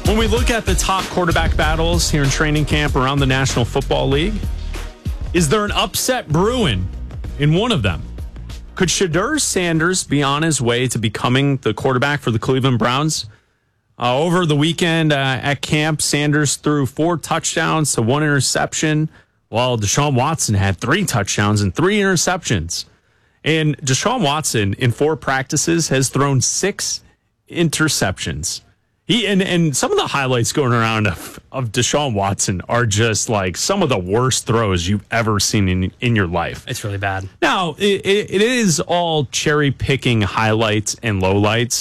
When we look at the top quarterback battles here in training camp around the National Football League, is there an upset brewing in one of them? Could Shedeur Sanders be on his way to becoming the quarterback for the Cleveland Browns? Over the weekend at camp, Sanders threw 4 touchdowns to 1 interception, while Deshaun Watson had 3 touchdowns and 3 interceptions. And Deshaun Watson, in 4 practices, has thrown 6 interceptions. And some of the highlights going around of Deshaun Watson are just like some of the worst throws you've ever seen in your life. It's really bad. Now, it is all cherry picking highlights and lowlights.